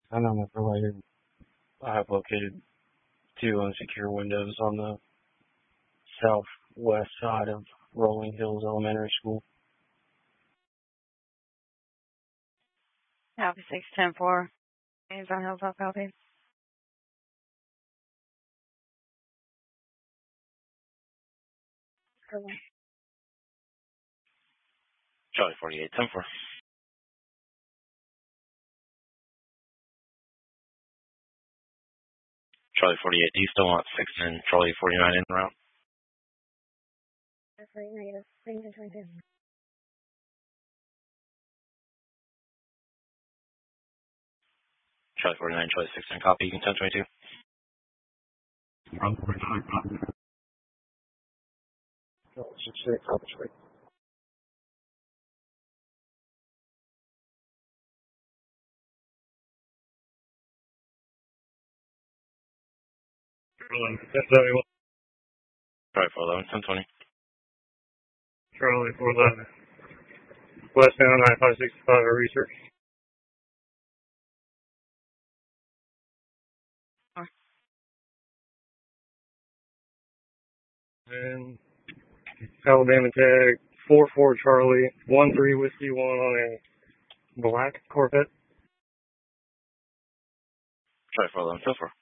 I know my provider. I have located two unsecure windows on the southwest side of Rolling Hills Elementary School. Copy 610-4. James on Hilltop, copy. Charlie 48, 10-4. Charlie 48, do you still want 6 and Charlie 49 in route? That's right, negative. 22. Charlie 49, Charlie 16, copy. You can 1022. Charlie 49, copy. Charlie 66, copy. Charlie 1071. Charlie 411, 1020. Charlie 411. Westbound 9565 research. And Alabama tag 44 Charlie 13 Whiskey 1 on a black Corvette. Charlie 411, 10-4.